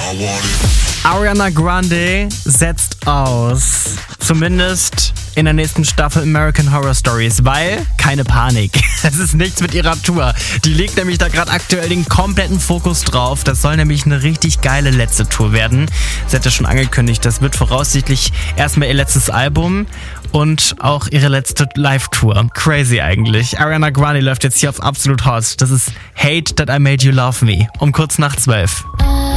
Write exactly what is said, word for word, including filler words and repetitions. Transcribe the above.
Ariana Grande setzt aus. Zumindest in der nächsten Staffel American Horror Stories, weil keine Panik. Es ist nichts mit ihrer Tour. Die legt nämlich da gerade aktuell den kompletten Fokus drauf. Das soll nämlich eine richtig geile letzte Tour werden. Sie hat ja schon angekündigt, das wird voraussichtlich erstmal ihr letztes Album und auch ihre letzte Live-Tour. Crazy eigentlich. Ariana Grande läuft jetzt hier auf Absolut Hot. Das ist Hate That I Made You Love Me um kurz nach zwölf.